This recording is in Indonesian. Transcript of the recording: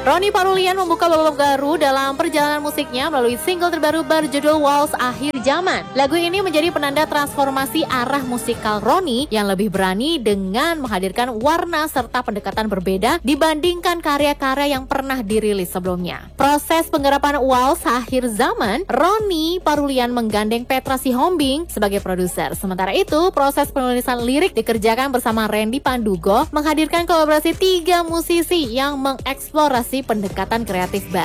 Ronny Parulian membuka babak baru dalam perjalanan musiknya melalui single terbaru berjudul Waltz Akhir Zaman. Lagu ini menjadi penanda transformasi arah musikal Ronny yang lebih berani dengan menghadirkan warna serta pendekatan berbeda dibandingkan karya-karya yang pernah dirilis sebelumnya. Proses penggarapan Waltz Akhir Zaman, Ronny Parulian menggandeng Petra Sihombing sebagai produser. Sementara itu, proses penulisan lirik dikerjakan bersama Randy Pandugo, menghadirkan kolaborasi 3 musisi yang mengeksplorasi pendekatan kreatif baru.